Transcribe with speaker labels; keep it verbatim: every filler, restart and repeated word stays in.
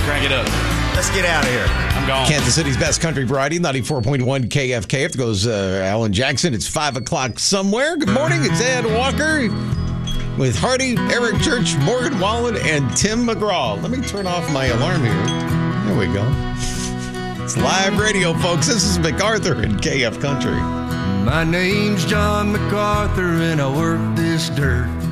Speaker 1: Crank it up.
Speaker 2: Let's get out of here.
Speaker 1: I'm gone.
Speaker 3: Kansas City's best country variety, ninety-four point one K F K. If it goes uh, Alan Jackson, it's five o'clock somewhere. Good morning. It's Ed Walker with Hardy, Eric Church, Morgan Wallen, and Tim McGraw. Let me turn off my alarm here. There we go. It's live radio, folks. This is MacArthur in K F Country.
Speaker 4: My name's John MacArthur, and I work this dirt.